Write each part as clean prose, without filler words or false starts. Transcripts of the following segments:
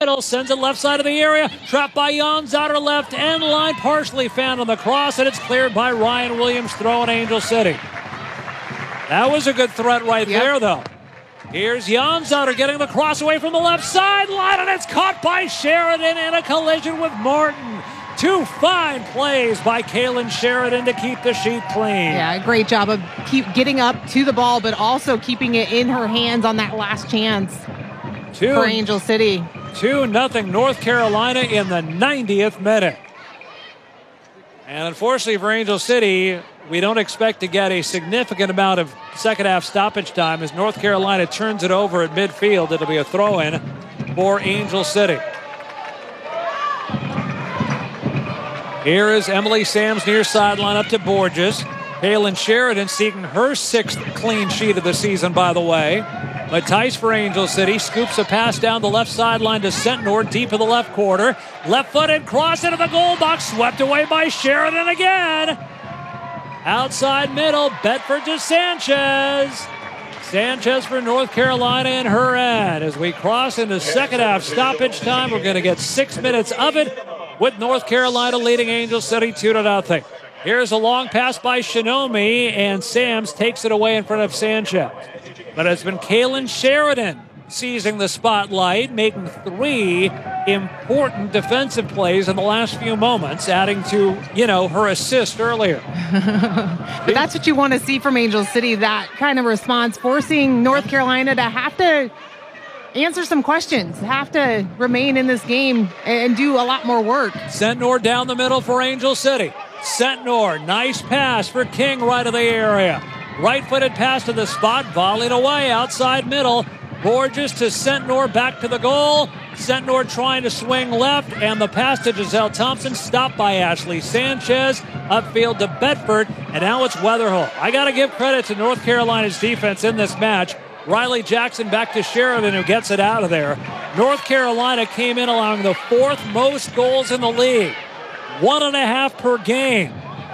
middle, sends it left side of the area. Trapped by Jonsdottir, left end line, partially found on the cross, and it's cleared by Ryan Williams, throwing Angel City. That was a good threat right there, though. Here's Jonsdottir getting the cross away from the left sideline, and it's caught by Sheridan in a collision with Martin. Two fine plays by Kaylin Sheridan to keep the sheet clean. Yeah, great job of getting up to the ball, but also keeping it in her hands on that last chance for Angel City. 2-0 North Carolina in the 90th minute. And unfortunately for Angel City, we don't expect to get a significant amount of second half stoppage time as North Carolina turns it over at midfield. It'll be a throw-in for Angel City. Here is Emily Sams near sideline up to Borges. Kaylin Sheridan seeking her 6th clean sheet of the season, by the way. Matthijs for Angel City scoops a pass down the left sideline to Sentnor deep in the left quarter. Left-footed cross into the goal box, swept away by Sheridan again. Outside middle, Bedford to Sanchez. Sanchez for North Carolina in her end. As we cross into second half stoppage time, we're going to get 6 minutes of it with North Carolina leading Angel City 2-0. Here's a long pass by Shinomi, and Sams takes it away in front of Sanchez. But it's been Kaylin Sheridan seizing the spotlight, making 3 important defensive plays in the last few moments, adding to, her assist earlier. But that's what you want to see from Angel City, that kind of response, forcing North Carolina to have to answer some questions, have to remain in this game and do a lot more work. Sentnor down the middle for Angel City. Sentnor, nice pass for King right of the area. Right-footed pass to the spot, volleyed away outside middle. Borges to Sentnor, back to the goal. Sentnor trying to swing left, and the pass to Giselle Thompson stopped by Ashley Sanchez. Upfield to Bedford, and now it's Weatherholt. I got to give credit to North Carolina's defense in this match. Riley Jackson back to Sheridan, who gets it out of there. North Carolina came in allowing the 4th most goals in the league. 1.5 per game.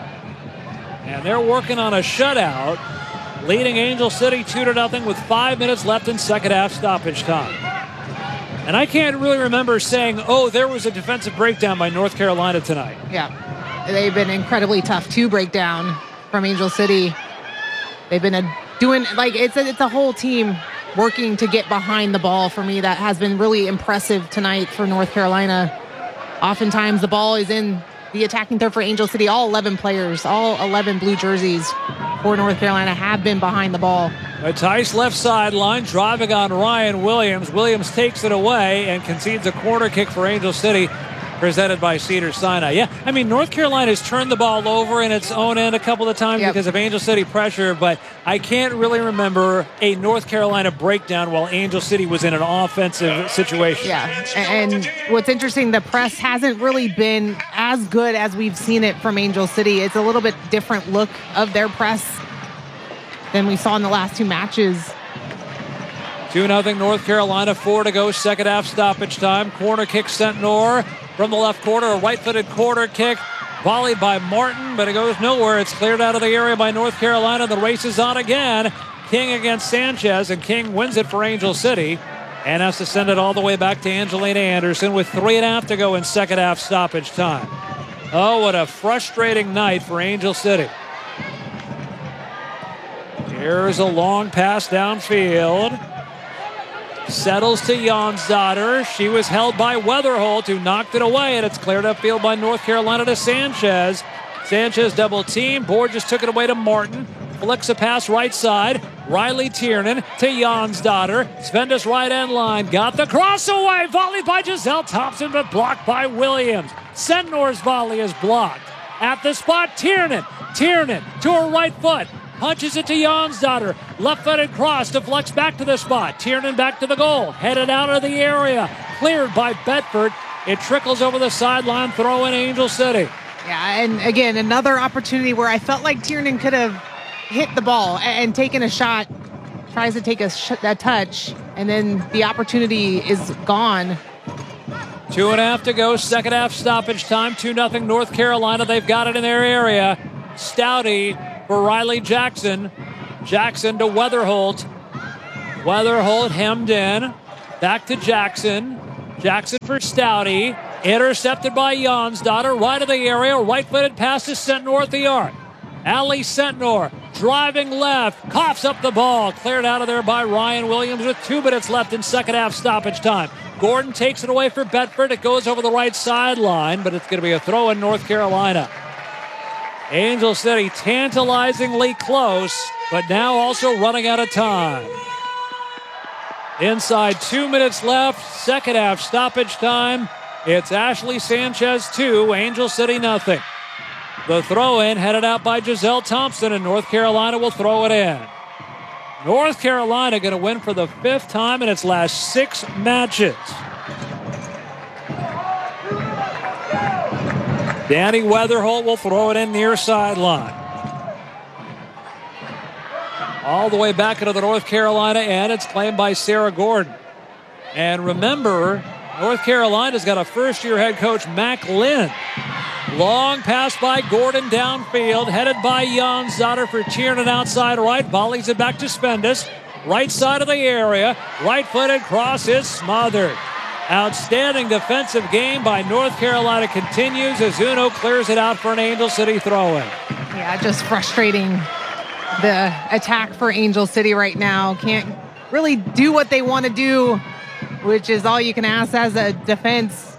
And they're working on a shutout, leading Angel City 2-0 with 5 minutes left in second half stoppage time. And I can't really remember saying, there was a defensive breakdown by North Carolina tonight. Yeah, they've been incredibly tough to break down from Angel City. They've been doing, it's a whole team working to get behind the ball for me. That has been really impressive tonight for North Carolina. Oftentimes the ball is in the attacking third for Angel City. All 11 players, all 11 blue jerseys for North Carolina have been behind the ball. Matthijs left sideline, driving on Ryan Williams. Williams takes it away and concedes a corner kick for Angel City, presented by Cedars-Sinai. Yeah, North Carolina's turned the ball over in its own end a couple of times because of Angel City pressure, but I can't really remember a North Carolina breakdown while Angel City was in an offensive situation. Yeah, and what's interesting, the press hasn't really been as good as we've seen it from Angel City. It's a little bit different look of their press than we saw in the last 2 matches. 2-0 North Carolina, 4 to go, second half stoppage time. Corner kick Sentnor from the left corner, a right-footed corner kick, volleyed by Martin, but it goes nowhere. It's cleared out of the area by North Carolina. The race is on again. King against Sanchez, and King wins it for Angel City and has to send it all the way back to Angelina Anderson with 3.5 to go in second half stoppage time. Oh, what a frustrating night for Angel City. Here's a long pass downfield. Settles to Jonsdottir. She was held by Weatherholt, who knocked it away, and it's cleared upfield by North Carolina to Sanchez. Sanchez double team. Borges took it away to Martin. Flicks a pass right side. Riley Tiernan to Jonsdottir. Svenda's right end line. Got the cross away. Volleyed by Giselle Thompson, but blocked by Williams. Sentnor's volley is blocked. At the spot, Tiernan. Tiernan to her right foot. Punches it to Jonsdottir. Left-footed cross deflects back to the spot. Tiernan back to the goal. Headed out of the area. Cleared by Bedford. It trickles over the sideline. Throw in Angel City. Yeah, and again, another opportunity where I felt like Tiernan could have hit the ball and taken a shot. Tries to take a touch, and then the opportunity is gone. 2.5 to go. Second half stoppage time. 2-0 North Carolina. They've got it in their area. Stouty for Riley Jackson. Jackson to Weatherholt. Weatherholt hemmed in. Back to Jackson. Jackson for Stouty. Intercepted by Jonsdottir. Right of the area. Right-footed pass to Sentnor at the arc. Ali Sentnor driving left. Coughs up the ball. Cleared out of there by Ryan Williams with 2 minutes left in second half stoppage time. Gordon takes it away for Bedford. It goes over the right sideline, but it's going to be a throw in North Carolina. Angel City tantalizingly close, but now also running out of time. Inside 2 minutes left, second half stoppage time. It's Ashley Sanchez 2, Angel City nothing. The throw-in headed out by Giselle Thompson, and North Carolina will throw it in. North Carolina going to win for the 5th time in its last 6 matches. Danny Weatherholt will throw it in near sideline. All the way back into the North Carolina end. It's claimed by Sarah Gordon. And remember, North Carolina's got a first-year head coach, Mac Lynn. Long pass by Gordon downfield, headed by Jonsdottir for Tiernan outside right. Volleys it back to Spendis. Right side of the area. Right-footed cross is smothered. Outstanding defensive game by North Carolina continues as Uno clears it out for an Angel City throw-in. Yeah, just frustrating. The attack for Angel City right now can't really do what they want to do, which is all you can ask as a defense.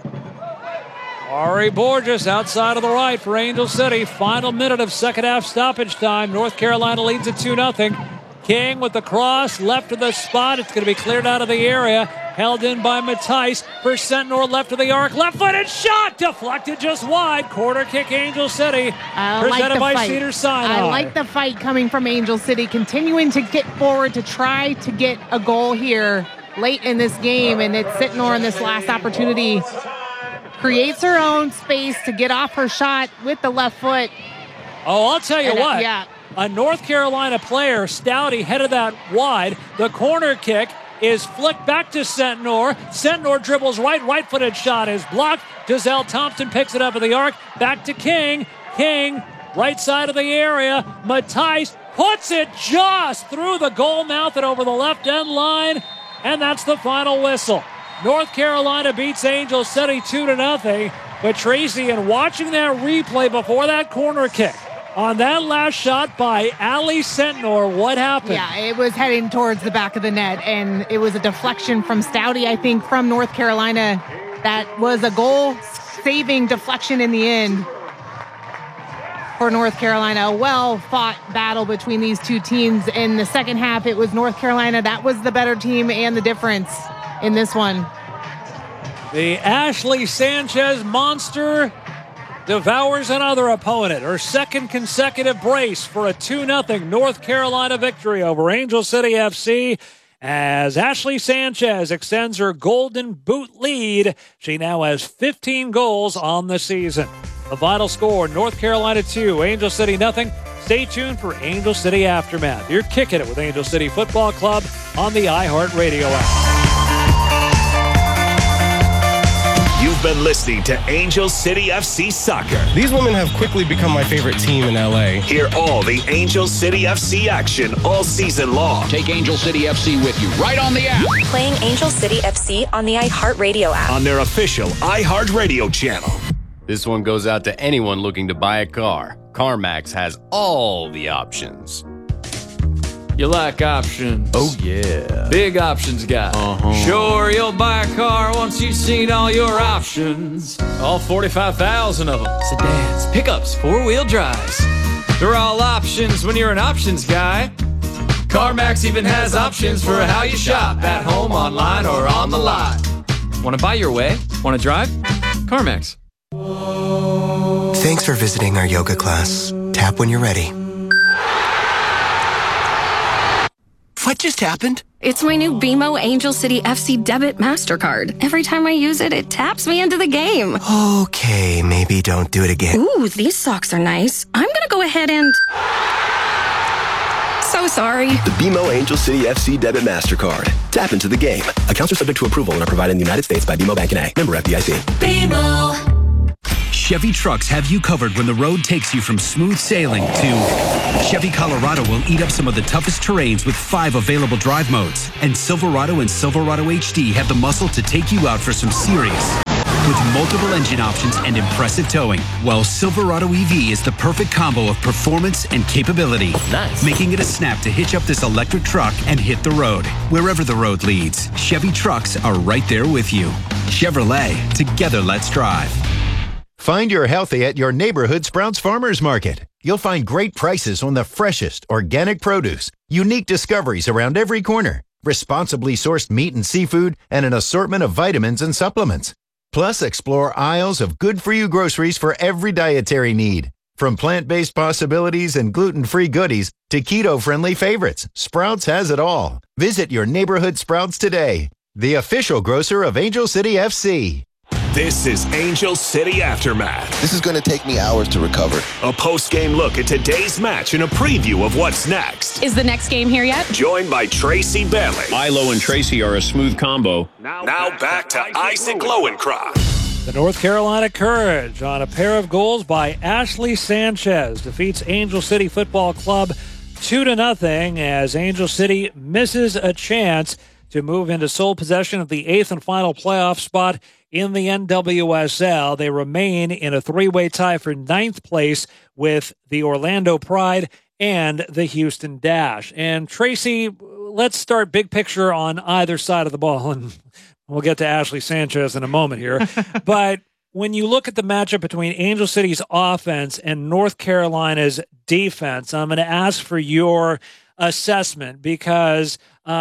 Ari Borges outside of the right for Angel City. Final minute of second half stoppage time. North Carolina leads it 2-0. King with the cross, left of the spot. It's going to be cleared out of the area. Held in by Matthijs for Sentnor, left of the arc. Left-footed shot, deflected just wide. Corner kick, Angel City. Presented by Cedars-Sinai. I like the fight coming from Angel City, continuing to get forward to try to get a goal here late in this game. And it's Sentnor in this last opportunity. Creates her own space to get off her shot with the left foot. Oh, I'll tell you what. Yeah. A North Carolina player, Stouty, headed that wide. The corner kick is flicked back to Sentnor. Sentnor dribbles right-footed shot is blocked. Giselle Thompson picks it up at the arc. Back to King. King, right side of the area. Matthijs puts it just through the goal mouth and over the left end line. And that's the final whistle. North Carolina beats Angel City 2-0. But Tracy, in watching that replay before that corner kick, on that last shot by Ali Sentnor, what happened? Yeah, it was heading towards the back of the net, and it was a deflection from Stouty, I think, from North Carolina. That was a goal-saving deflection in the end for North Carolina. A well-fought battle between these two teams. In the second half, it was North Carolina that was the better team and the difference in this one. The Ashley Sanchez monster devours another opponent. Her second consecutive brace for a 2-0 North Carolina victory over Angel City FC as Ashley Sanchez extends her Golden Boot lead. She now has 15 goals on the season. The final score, North Carolina 2, Angel City 0. Stay tuned for Angel City Aftermath. You're kicking it with Angel City Football Club on the iHeartRadio app. You've been listening to Angel City FC Soccer. These women have quickly become my favorite team in LA. Hear all the Angel City FC action all season long. Take Angel City FC with you right on the app. Playing Angel City FC on the iHeartRadio app. On their official iHeartRadio channel. This one goes out to anyone looking to buy a car. CarMax has all the options. You like options? Oh, yeah. Big options guy. Sure, you'll buy a car once you've seen all your options. All 45,000 of them. Sedans, pickups, four-wheel drives. They're all options when you're an options guy. CarMax even has options for how you shop. At home, online, or on the lot. Want to buy your way? Want to drive? CarMax. Thanks for visiting our yoga class. Tap when you're ready. What just happened? It's my new BMO Angel City FC Debit MasterCard. Every time I use it, it taps me into the game. Okay, maybe don't do it again. Ooh, these socks are nice. I'm gonna go ahead and... So sorry. The BMO Angel City FC Debit MasterCard. Tap into the game. Accounts are subject to approval and are provided in the United States by BMO Bank N.A. Member FDIC. BMO. Chevy trucks have you covered when the road takes you from smooth sailing to Chevy Colorado will eat up some of the toughest terrains with 5 available drive modes. And Silverado and Silverado HD have the muscle to take you out for some serious. With multiple engine options and impressive towing, while Silverado EV is the perfect combo of performance and capability. Nice. Making it a snap to hitch up this electric truck and hit the road. Wherever the road leads, Chevy trucks are right there with you. Chevrolet, together let's drive. Find your healthy at your neighborhood Sprouts Farmers Market. You'll find great prices on the freshest organic produce, unique discoveries around every corner, responsibly sourced meat and seafood, and an assortment of vitamins and supplements. Plus, explore aisles of good-for-you groceries for every dietary need. From plant-based possibilities and gluten-free goodies to keto-friendly favorites, Sprouts has it all. Visit your neighborhood Sprouts today, the official grocer of Angel City FC. This is Angel City Aftermath. This is going to take me hours to recover. A post-game look at today's match and a preview of what's next. Is the next game here yet? Joined by Tracy Bailey. Ilo and Tracy are a smooth combo. Now back to Isaac Lowenkron. The North Carolina Courage on a pair of goals by Ashley Sanchez defeats Angel City Football Club 2-0 as Angel City misses a chance to move into sole possession of the 8th and final playoff spot in the NWSL. They remain in a 3-way tie for 9th place with the Orlando Pride and the Houston Dash. And Tracy, let's start big picture on either side of the ball, and we'll get to Ashley Sanchez in a moment here. But when you look at the matchup between Angel City's offense and North Carolina's defense, I'm going to ask for your assessment because,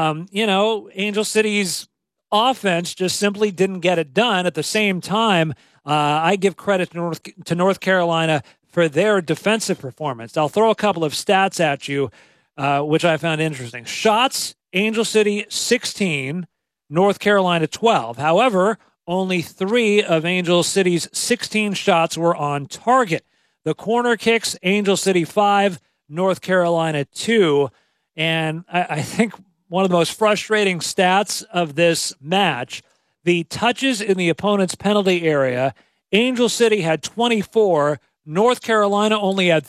Angel City's offense just simply didn't get it done. At the same time, I give credit to North Carolina for their defensive performance. I'll throw a couple of stats at you, which I found interesting. Shots, Angel City 16, North Carolina 12. However, only 3 of Angel City's 16 shots were on target. The corner kicks, Angel City 5, North Carolina 2. And I think one of the most frustrating stats of this match, the touches in the opponent's penalty area, Angel City had 24, North Carolina only had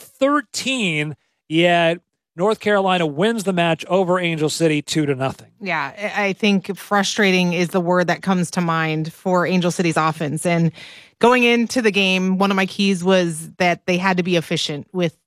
13, yet North Carolina wins the match over Angel City 2-0. Yeah, I think frustrating is the word that comes to mind for Angel City's offense. And going into the game, one of my keys was that they had to be efficient with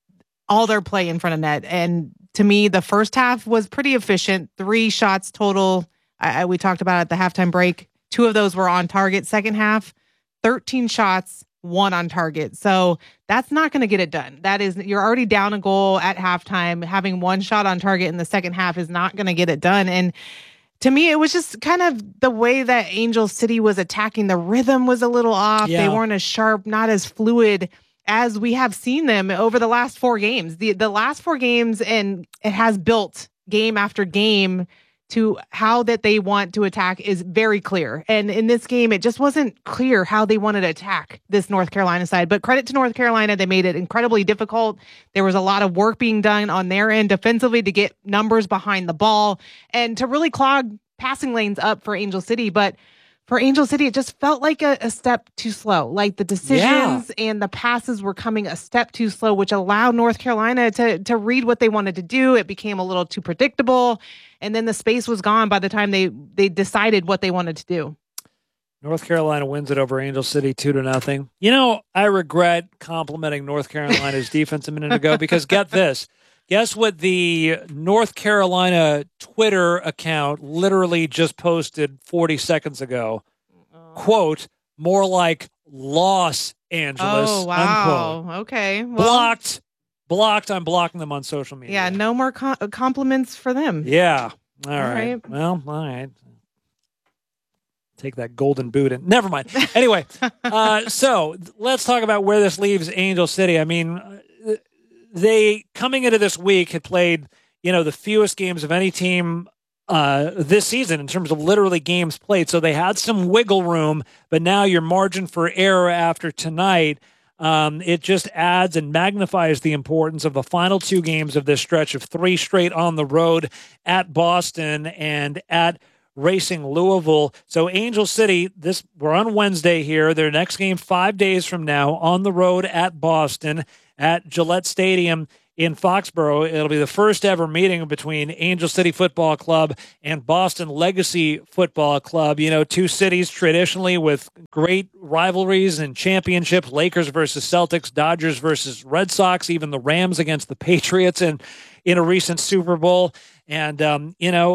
all their play in front of net. And to me, the first half was pretty efficient. 3 shots total. We talked about it at the halftime break. 2 of those were on target. Second half, 13 shots, 1 on target. So that's not going to get it done. That is, you're already down a goal at halftime. Having 1 shot on target in the second half is not going to get it done. And to me, it was just kind of the way that Angel City was attacking. The rhythm was a little off. Yeah. They weren't as sharp, not as fluid as we have seen them over the last 4 games. The last 4 games, and it has built game after game to how that they want to attack is very clear. And in this game, it just wasn't clear how they wanted to attack this North Carolina side. But credit to North Carolina, they made it incredibly difficult. There was a lot of work being done on their end defensively to get numbers behind the ball and to really clog passing lanes up for Angel City. But for Angel City, it just felt like a step too slow. Like the decisions and the passes were coming a step too slow, which allowed North Carolina to read what they wanted to do. It became a little too predictable. And then the space was gone by the time they decided what they wanted to do. North Carolina wins it over Angel City 2-0. I regret complimenting North Carolina's defense a minute ago because get this. Guess what the North Carolina Twitter account literally just posted 40 seconds ago? Quote, more like Los Angeles. Oh, wow. Unquote. Okay. Well, Blocked. I'm blocking them on social media. Yeah, no more compliments for them. Yeah. All right. Well, all right. Take that golden boot and never mind. Anyway, so let's talk about where this leaves Angel City. I mean, they, coming into this week, had played, the fewest games of any team this season in terms of literally games played. So they had some wiggle room, but now your margin for error after tonight, it just adds and magnifies the importance of the final 2 games of this stretch of 3 straight on the road at Boston and at Racing Louisville. So Angel City, we're on Wednesday here. Their next game 5 days from now on the road at Boston at Gillette Stadium in Foxborough. It'll be the first ever meeting between Angel City Football Club and Boston Legacy Football Club. You know, two cities traditionally with great rivalries and championships, Lakers versus Celtics, Dodgers versus Red Sox, even the Rams against the Patriots in a recent Super Bowl. And,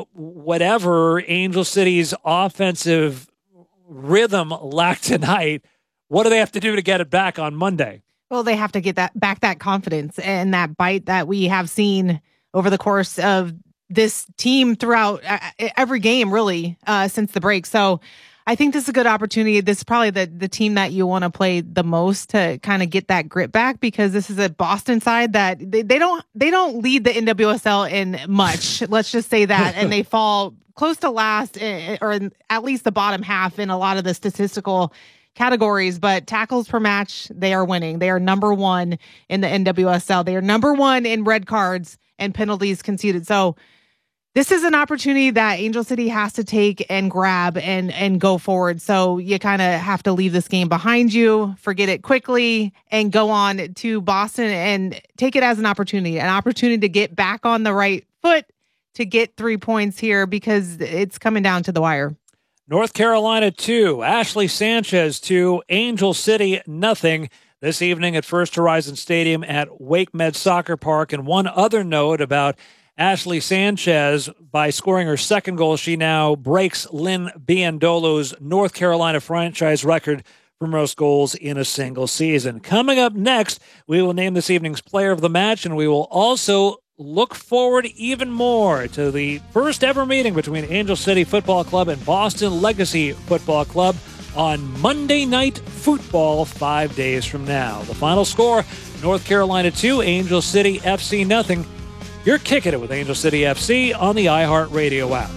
whatever Angel City's offensive rhythm lacked tonight, what do they have to do to get it back on Monday? Well, they have to get that confidence and that bite that we have seen over the course of this team throughout every game, really, since the break. So I think this is a good opportunity. This is probably the team that you want to play the most to kind of get that grit back, because this is a Boston side that they don't lead the NWSL in much. Let's just say that. And they fall close to last, or at least the bottom half in a lot of the statistical categories, but tackles per match, they are winning. They are number one in the NWSL. They are number one in red cards and penalties conceded. So this is an opportunity that Angel City has to take and grab and go forward. So you kind of have to leave this game behind you, forget it quickly, and go on to Boston and take it as an opportunity to get back on the right foot, to get 3 points here, because it's coming down to the wire. North Carolina 2, Ashley Sanchez 2, Angel City nothing this evening at First Horizon Stadium at WakeMed Soccer Park. And one other note about Ashley Sanchez, by scoring her second goal, she now breaks Lynn Biandolo's North Carolina franchise record for most goals in a single season. Coming up next, we will name this evening's player of the match, and we will also look forward even more to the first ever meeting between Angel City Football Club and Boston Legacy Football Club on Monday Night Football 5 days from now. The final score, North Carolina 2, Angel City FC nothing. You're kicking it with Angel City FC on the iHeartRadio app.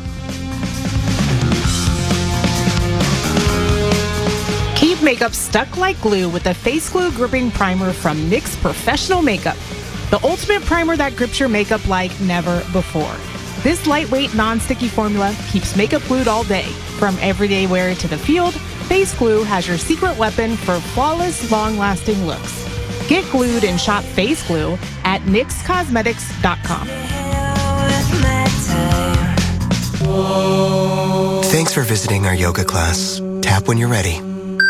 Keep makeup stuck like glue with the Face Glue Gripping Primer from NYX Professional Makeup. The ultimate primer that grips your makeup like never before. This lightweight, non-sticky formula keeps makeup glued all day. From everyday wear to the field, Face Glue has your secret weapon for flawless, long-lasting looks. Get glued and shop Face Glue at NYXCosmetics.com. Thanks for visiting our yoga class. Tap when you're ready.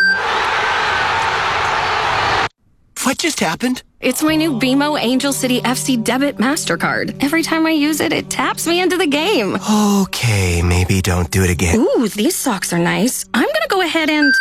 What just happened? It's my new BMO Angel City FC Debit MasterCard. Every time I use it, it taps me into the game. Okay, maybe don't do it again. Ooh, these socks are nice. I'm going to go ahead and...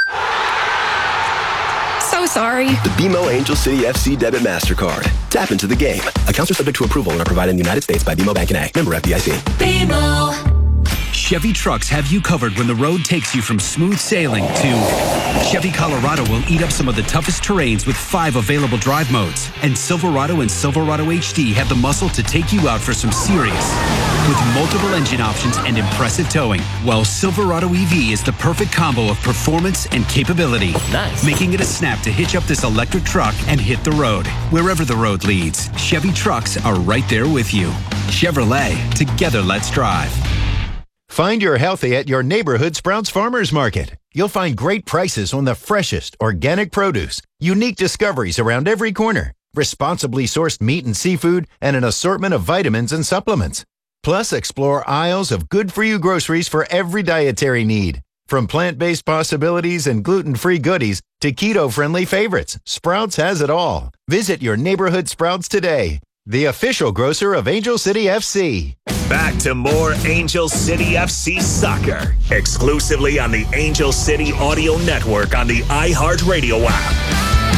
So sorry. The BMO Angel City FC Debit MasterCard. Tap into the game. Accounts are subject to approval and are provided in the United States by BMO Bank N.A. Member FDIC. BMO. Chevy trucks have you covered when the road takes you from smooth sailing to Chevy Colorado will eat up some of the toughest terrains with 5 available drive modes. And Silverado and Silverado HD have the muscle to take you out for some serious. With multiple engine options and impressive towing, while Silverado EV is the perfect combo of performance and capability. Nice. Making it a snap to hitch up this electric truck and hit the road. Wherever the road leads, Chevy trucks are right there with you. Chevrolet, together let's drive. Find your healthy at your neighborhood Sprouts Farmers Market. You'll find great prices on the freshest organic produce, unique discoveries around every corner, responsibly sourced meat and seafood, and an assortment of vitamins and supplements. Plus, explore aisles of good-for-you groceries for every dietary need. From plant-based possibilities and gluten-free goodies to keto-friendly favorites, Sprouts has it all. Visit your neighborhood Sprouts today, the official grocer of Angel City FC. Back to more Angel City FC soccer, exclusively on the Angel City Audio Network on the iHeartRadio app.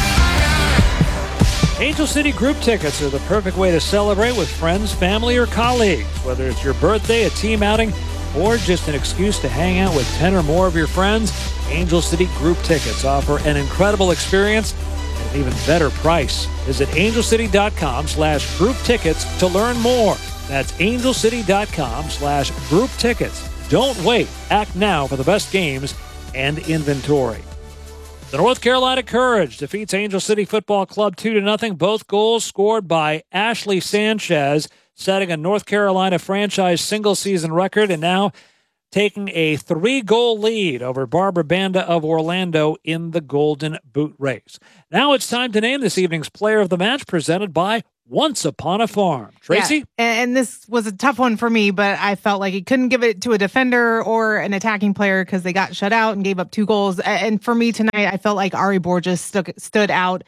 Angel City group tickets are the perfect way to celebrate with friends, family, or colleagues. Whether it's your birthday, a team outing, or just an excuse to hang out with 10 or more of your friends, Angel City group tickets offer an incredible experience at an even better price. Visit angelcity.com/group tickets to learn more. That's angelcity.com/group tickets. Don't wait. Act now for the best games and inventory. The North Carolina Courage defeats Angel City Football Club 2-0. Both goals scored by Ashley Sanchez, setting a North Carolina franchise single-season record. And now taking a 3-goal lead over Barbara Banda of Orlando in the Golden Boot race. Now it's time to name this evening's player of the match, presented by Once Upon a Farm. Tracy? Yeah, and this was a tough one for me, but I felt like he couldn't give it to a defender or an attacking player because they got shut out and gave up 2 goals. And for me tonight, I felt like Ari Borges stood out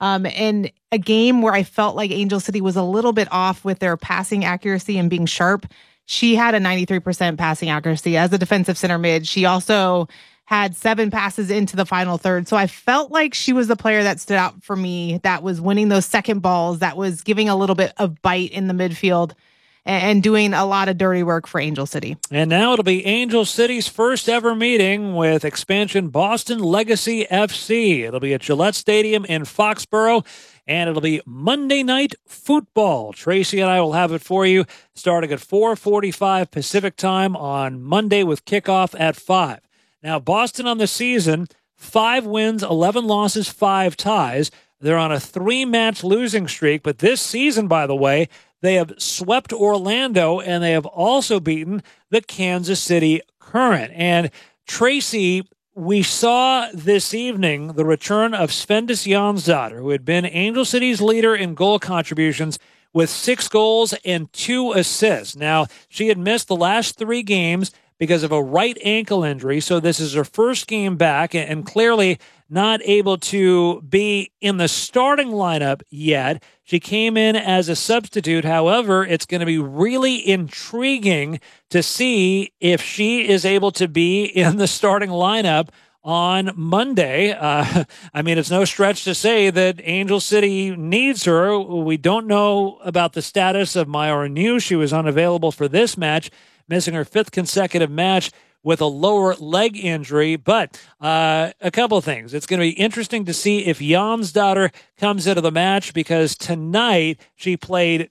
in a game where I felt like Angel City was a little bit off with their passing accuracy and being sharp. She had a 93% passing accuracy as a defensive center mid. She also had 7 passes into the final third. So I felt like she was the player that stood out for me, that was winning those second balls, that was giving a little bit of bite in the midfield and doing a lot of dirty work for Angel City. And now it'll be Angel City's first ever meeting with expansion Boston Legacy FC. It'll be at Gillette Stadium in Foxborough, and it'll be Monday Night Football. Tracy and I will have it for you starting at 4:45 Pacific time on Monday with kickoff at 5. Now, Boston on the season, 5 wins, 11 losses, 5 ties. They're on a 3-match losing streak, but this season, by the way, they have swept Orlando, and they have also beaten the Kansas City Current. And Tracy, we saw this evening the return of Svendis Jonsdottir, who had been Angel City's leader in goal contributions with 6 goals and 2 assists. Now, she had missed the last 3 games because of a right ankle injury, so this is her first game back and clearly not able to be in the starting lineup yet. She came in as a substitute. However, it's going to be really intriguing to see if she is able to be in the starting lineup on Monday. I mean, it's no stretch to say that Angel City needs her. We don't know about the status of Mayara New. She was unavailable for this match, missing her 5th consecutive match with a lower leg injury. But a couple of things. It's going to be interesting to see if Jonsdottir comes into the match, because tonight she played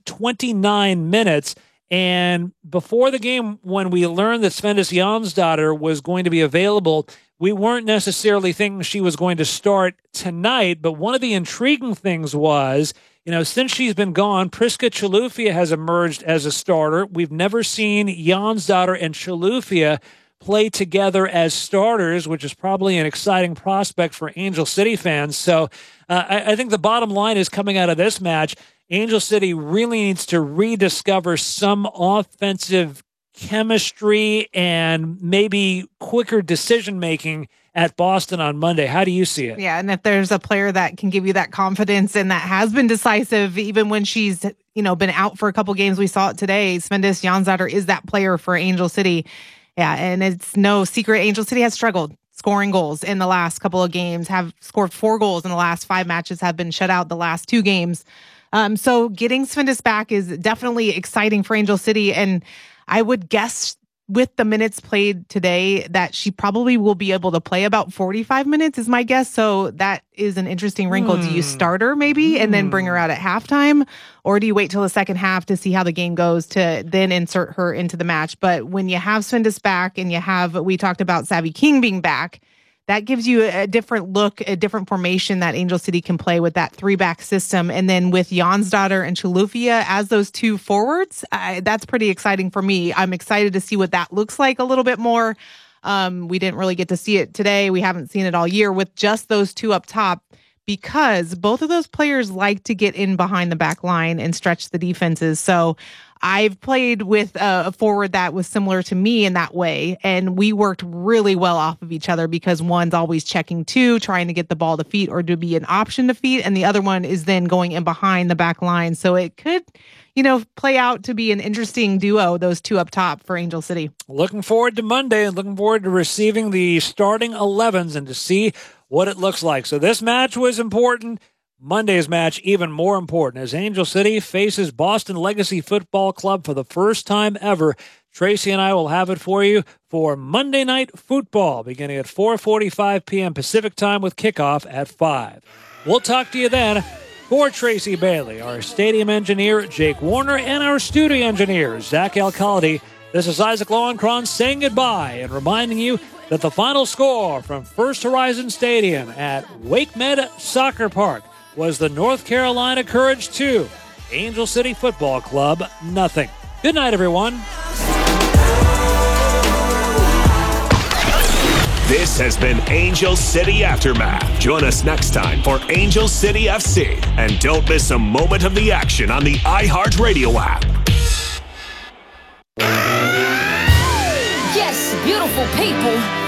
29 minutes. And before the game, when we learned that Svendis Jonsdottir was going to be available, we weren't necessarily thinking she was going to start tonight. But one of the intriguing things was, since she's been gone, Priska Chilufya has emerged as a starter. We've never seen Jonsdottir and Chilufya play together as starters, which is probably an exciting prospect for Angel City fans. So I think the bottom line is, coming out of this match, Angel City really needs to rediscover some offensive chemistry and maybe quicker decision-making at Boston on Monday. How do you see it? Yeah, and if there's a player that can give you that confidence and that has been decisive, even when she's, been out for a couple games, we saw it today, Svendis Jonsdottir is that player for Angel City. Yeah, and it's no secret Angel City has struggled scoring goals in the last couple of games, have scored 4 goals in the last 5 matches, have been shut out the last 2 games. So getting Svendis back is definitely exciting for Angel City, and I would guess with the minutes played today that she probably will be able to play about 45 minutes is my guess. So that is an interesting wrinkle. Do you start her maybe and then bring her out at halftime? Or do you wait till the second half to see how the game goes to then insert her into the match? But when you have Svendis back and we talked about Savvy King being back, that gives you a different look, a different formation that Angel City can play with that 3-back system. And then with Jonsdottir and Chilufya as those 2 forwards, that's pretty exciting for me. I'm excited to see what that looks like a little bit more. We didn't really get to see it today. We haven't seen it all year with just those 2 up top, because both of those players like to get in behind the back line and stretch the defenses. So I've played with a forward that was similar to me in that way, and we worked really well off of each other, because one's always checking 2, trying to get the ball to feet or to be an option to feet, and the other one is then going in behind the back line. So it could, play out to be an interesting duo, those 2 up top for Angel City. Looking forward to Monday and looking forward to receiving the starting 11s and to see what it looks like. So this match was important. Monday's match even more important, as Angel City faces Boston Legacy Football Club for the first time ever. Tracy and I will have it for you for Monday Night Football, beginning at 4:45 p.m. Pacific time with kickoff at 5. We'll talk to you then. For Tracy Bailey, our stadium engineer, Jake Warner, and our studio engineer, Zach Alcalde, this is Isaac Lowenkron saying goodbye and reminding you that the final score from First Horizon Stadium at WakeMed Soccer Park was the North Carolina Courage 2, Angel City Football Club 0. Good night, everyone. This has been Angel City Aftermath. Join us next time for Angel City FC. And don't miss a moment of the action on the iHeartRadio app. Yes, beautiful people.